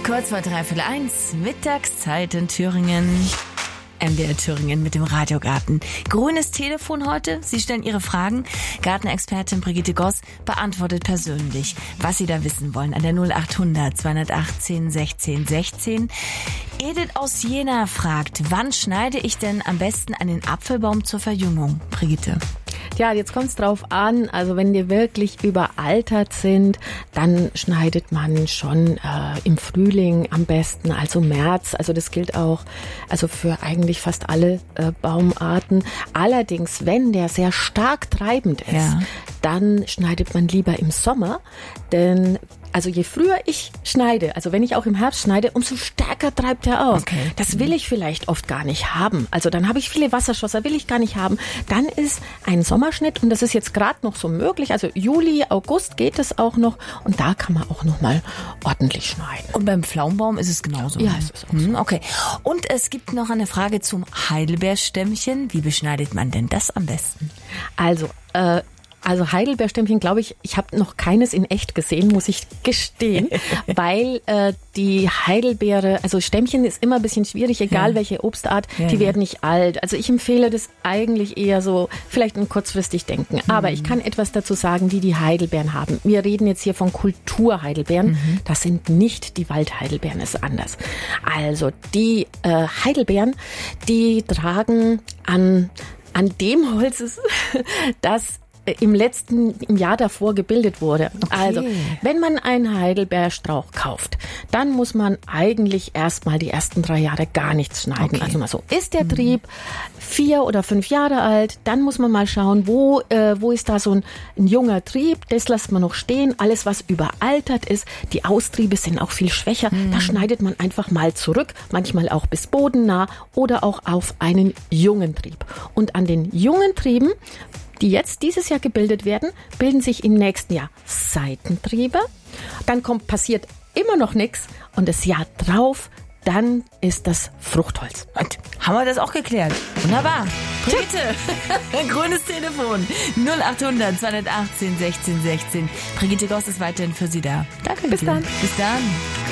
Kurz vor 1:03, Mittagszeit in Thüringen. MDR Thüringen mit dem Radiogarten. Grünes Telefon heute. Sie stellen Ihre Fragen. Gartenexpertin Brigitte Goss beantwortet persönlich, was Sie da wissen wollen. An der 0800 218 16 16. Edith aus Jena fragt, wann schneide ich denn am besten einen Apfelbaum zur Verjüngung? Brigitte. Ja, jetzt kommt es drauf an, also wenn die wirklich überaltert sind, dann schneidet man schon im Frühling am besten, also März. Also das gilt auch für eigentlich fast alle Baumarten. Allerdings, wenn der sehr stark treibend ist, dann schneidet man lieber im Sommer, denn je früher ich schneide, also wenn ich auch im Herbst schneide, umso stärker treibt er aus. Okay. Das will ich vielleicht oft gar nicht haben. Also dann habe ich viele Wasserschlosser, will ich gar nicht haben. Dann ist ein Sommerschnitt, und das ist jetzt gerade noch so möglich, also Juli, August geht es auch noch, und da kann man auch noch mal ordentlich schneiden. Und beim Pflaumenbaum ist es genauso? Ja, es ist auch so. Okay. Und es gibt noch eine Frage zum Heidelbeerstämmchen. Wie beschneidet man denn das am besten? Also Heidelbeerstämmchen, glaube ich habe noch keines in echt gesehen, muss ich gestehen, weil die Heidelbeere, also Stämmchen ist immer ein bisschen schwierig, egal welche Obstart, die werden nicht alt. Also ich empfehle das eigentlich eher so, vielleicht ein kurzfristig denken. Aber ich kann etwas dazu sagen, wie die Heidelbeeren haben. Wir reden jetzt hier von Kulturheidelbeeren. Das sind nicht die Waldheidelbeeren, ist anders. Also die Heidelbeeren, die tragen an dem Holz, das im Jahr davor gebildet wurde. Okay. Also, wenn man einen Heidelbeerstrauch kauft, dann muss man eigentlich erstmal die ersten 3 Jahre gar nichts schneiden. Okay. Also mal so, ist der Trieb 4 oder 5 Jahre alt, dann muss man mal schauen, wo ist da so ein junger Trieb, das lässt man noch stehen. Alles, was überaltert ist, die Austriebe sind auch viel schwächer, da schneidet man einfach mal zurück, manchmal auch bis bodennah oder auch auf einen jungen Trieb. Und an den jungen Trieben, die jetzt dieses Jahr gebildet werden, bilden sich im nächsten Jahr Seitentriebe. Dann passiert immer noch nichts, und das Jahr drauf, ist das Fruchtholz. Und haben wir das auch geklärt? Wunderbar. Brigitte, grünes Telefon 0800 218 16 16. Brigitte Goss ist weiterhin für Sie da. Danke. Bis dann. Bis dann.